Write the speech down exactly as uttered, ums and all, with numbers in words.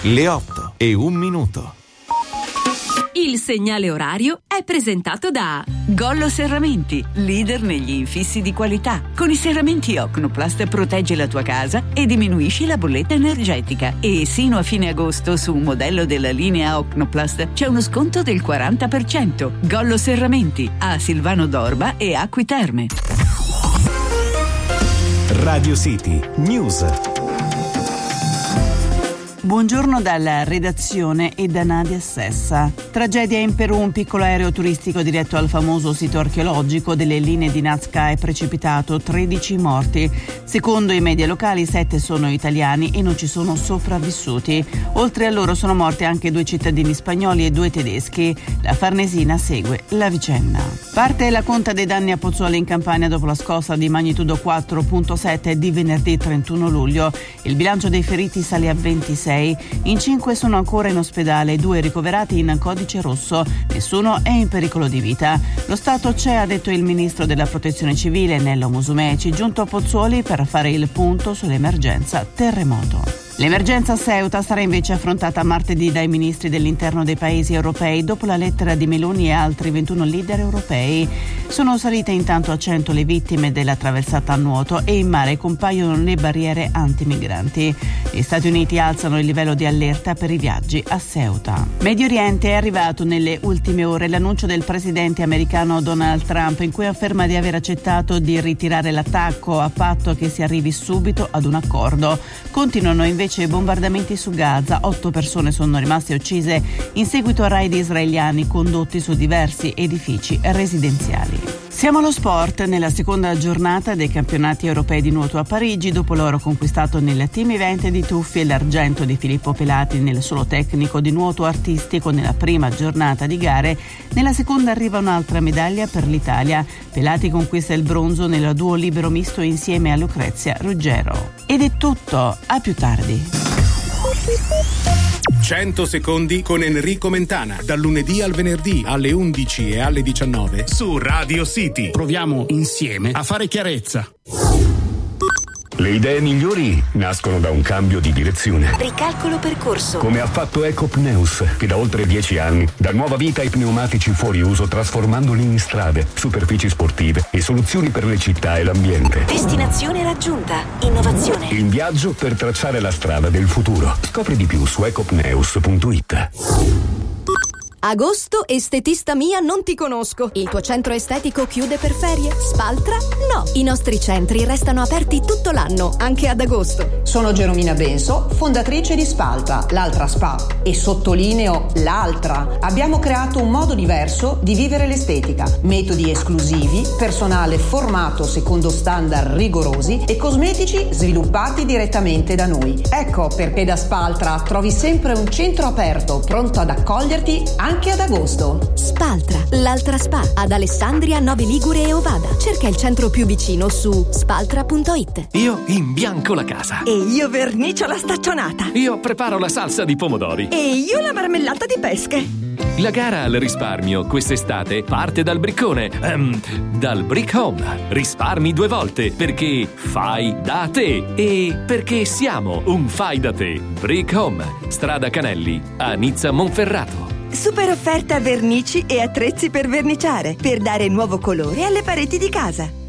Le otto e un minuto. Il segnale orario è presentato da Gollo Serramenti, leader negli infissi di qualità. Con i serramenti Ocnoplast proteggi la tua casa e diminuisci la bolletta energetica. E sino a fine agosto su un modello della linea Ocnoplast c'è uno sconto del quaranta per cento. Gollo Serramenti a Silvano d'Orba e Acqui Terme. Radio City News. Buongiorno dalla redazione e da Nadia Sessa. Tragedia in Perù, un piccolo aereo turistico diretto al famoso sito archeologico delle linee di Nazca è precipitato, tredici morti. Secondo i media locali, sette sono italiani e non ci sono sopravvissuti. Oltre a loro sono morti anche due cittadini spagnoli e due tedeschi. La Farnesina segue la vicenda. Parte la conta dei danni a Pozzuoli in Campania dopo la scossa di magnitudo quattro virgola sette di venerdì trentuno luglio. Il bilancio dei feriti sale a ventisei. In cinque sono ancora in ospedale, due ricoverati in codice rosso. Nessuno è in pericolo di vita. Lo Stato c'è, ha detto il ministro della Protezione Civile Nello Musumeci, giunto a Pozzuoli per fare il punto sull'emergenza terremoto. L'emergenza Ceuta sarà invece affrontata martedì dai ministri dell'interno dei paesi europei dopo la lettera di Meloni e altri ventuno leader europei. Sono salite intanto a cento le vittime della traversata a nuoto e in mare compaiono le barriere antimigranti. Gli Stati Uniti alzano il livello di allerta per i viaggi a Ceuta. Medio Oriente è arrivato nelle ultime ore l'annuncio del presidente americano Donald Trump in cui afferma di aver accettato di ritirare l'attacco a patto che si arrivi subito ad un accordo. Continuano invece Invece bombardamenti su Gaza, otto persone sono rimaste uccise in seguito a raid israeliani condotti su diversi edifici residenziali. Siamo allo sport, nella seconda giornata dei campionati europei di nuoto a Parigi, dopo l'oro conquistato nel team event di tuffi e l'argento di Filippo Pelati nel solo tecnico di nuoto artistico nella prima giornata di gare, nella seconda arriva un'altra medaglia per l'Italia. Pelati conquista il bronzo nel duo libero misto insieme a Lucrezia Ruggero. Ed è tutto, a più tardi. cento secondi con Enrico Mentana, dal lunedì al venerdì alle undici e alle diciannove su Radio City. Proviamo insieme a fare chiarezza. Le idee migliori nascono da un cambio di direzione. Ricalcolo percorso. Come ha fatto Ecopneus, che da oltre dieci anni dà nuova vita ai pneumatici fuori uso, trasformandoli in strade, superfici sportive e soluzioni per le città e l'ambiente. Destinazione raggiunta. Innovazione. In viaggio per tracciare la strada del futuro. Scopri di più su ecopneus punto it. Agosto, estetista mia, non ti conosco. Il tuo centro estetico chiude per ferie? Spaltra? No. I nostri centri restano aperti tutto l'anno, anche ad agosto. Sono Geromina Benso, fondatrice di Spaltra, l'altra spa. E sottolineo l'altra. Abbiamo creato un modo diverso di vivere l'estetica. Metodi esclusivi, personale formato secondo standard rigorosi e cosmetici sviluppati direttamente da noi. Ecco perché da Spaltra trovi sempre un centro aperto, pronto ad accoglierti anche anche ad agosto. Spaltra, l'altra spa, ad Alessandria, Novi Ligure e Ovada. Cerca il centro più vicino su spaltra punto it. Io imbianco la casa. E io vernicio la staccionata. Io preparo la salsa di pomodori. E io la marmellata di pesche. La gara al risparmio quest'estate parte dal briccone, ehm, dal Brick Home. Risparmi due volte perché fai da te e perché siamo un fai da te. Brick Home, strada Canelli, a Nizza Monferrato. Super offerte a vernici e attrezzi per verniciare, per dare nuovo colore alle pareti di casa.